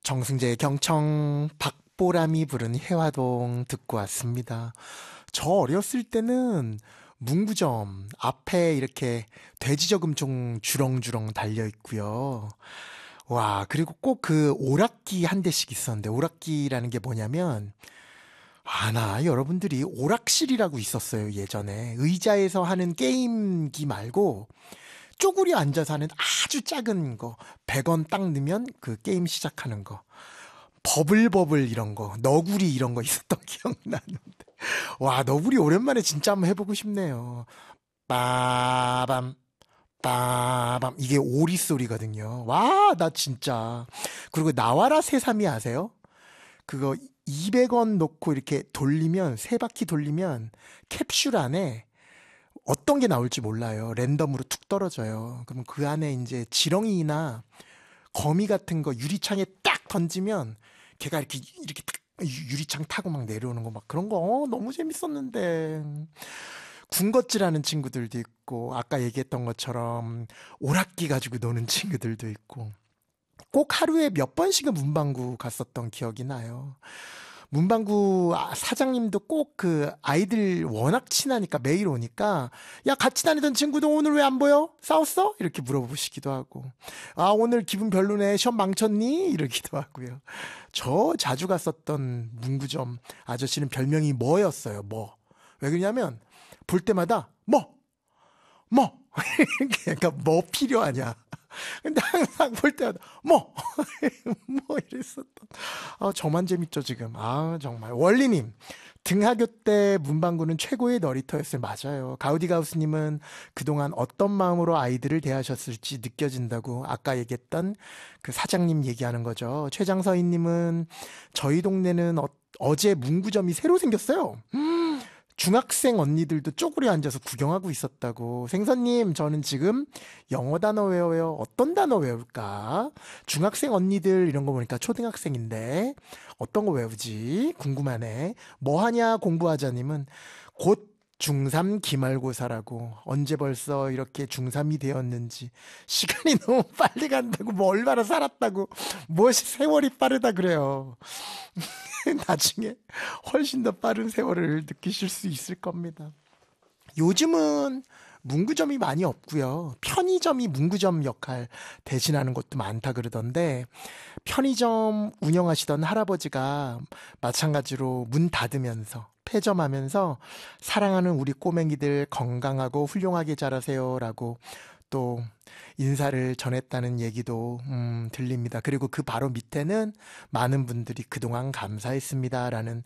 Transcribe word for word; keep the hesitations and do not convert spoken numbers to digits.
정승재의 경청, 박보람이 부른 해화동 듣고 왔습니다. 저 어렸을 때는 문구점 앞에 이렇게 돼지저금총 주렁주렁 달려 있고요. 와, 그리고 꼭 그 오락기 한 대씩 있었는데, 오락기라는 게 뭐냐면, 아나, 여러분들이 오락실이라고 있었어요, 예전에. 의자에서 하는 게임기 말고, 쪼그려 앉아서 하는 아주 작은 거, 백 원 딱 넣으면 그 게임 시작하는 거. 버블버블 이런 거, 너구리 이런 거 있었던 기억나는데. 와, 너구리 오랜만에 진짜 한번 해보고 싶네요. 빠밤, 빠밤. 이게 오리 소리거든요. 와, 나 진짜. 그리고 나와라 새삼이 아세요? 그거 이백 원 놓고 이렇게 돌리면, 세 바퀴 돌리면 캡슐 안에 어떤 게 나올지 몰라요. 랜덤으로 툭 떨어져요. 그럼 그 안에 이제 지렁이나 거미 같은 거 유리창에 딱 던지면 걔가 이렇게 이렇게 탁 유리창 타고 막 내려오는 거 막 그런 거 어, 너무 재밌었는데. 군것질하는 친구들도 있고 아까 얘기했던 것처럼 오락기 가지고 노는 친구들도 있고 꼭 하루에 몇 번씩은 문방구 갔었던 기억이 나요. 문방구 아, 사장님도 꼭 그 아이들 워낙 친하니까 매일 오니까 야 같이 다니던 친구도 오늘 왜 안 보여? 싸웠어? 이렇게 물어보시기도 하고 아 오늘 기분 별로네 시험 망쳤니? 이러기도 하고요. 저 자주 갔었던 문구점 아저씨는 별명이 뭐였어요. 뭐. 왜 그러냐면 볼 때마다 뭐 뭐 그러니까 뭐 필요하냐. 근데 항상 볼 때마다 뭐 뭐 이랬었던. 아 저만 재밌죠 지금. 아 정말 원리님 등하교 때 문방구는 최고의 놀이터였어요. 맞아요. 가우디가우스님은 그동안 어떤 마음으로 아이들을 대하셨을지 느껴진다고 아까 얘기했던 그 사장님 얘기하는 거죠. 최장서희님은 저희 동네는 어, 어제 문구점이 새로 생겼어요. 중학생 언니들도 쪼그려 앉아서 구경하고 있었다고. 생선님, 저는 지금 영어 단어 외워요. 어떤 단어 외울까? 중학생 언니들 이런 거 보니까 초등학생인데 어떤 거 외우지? 궁금하네. 뭐 하냐 공부하자님은 곧 중삼 기말고사라고. 언제 벌써 이렇게 중삼이 되었는지 시간이 너무 빨리 간다고. 뭐 얼마나 살았다고. 무엇이 세월이 빠르다 그래요. 나중에 훨씬 더 빠른 세월을 느끼실 수 있을 겁니다. 요즘은 문구점이 많이 없고요. 편의점이 문구점 역할 대신하는 것도 많다 그러던데 편의점 운영하시던 할아버지가 마찬가지로 문 닫으면서 폐점하면서 사랑하는 우리 꼬맹이들 건강하고 훌륭하게 자라세요라고 또 인사를 전했다는 얘기도 음, 들립니다. 그리고 그 바로 밑에는 많은 분들이 그동안 감사했습니다라는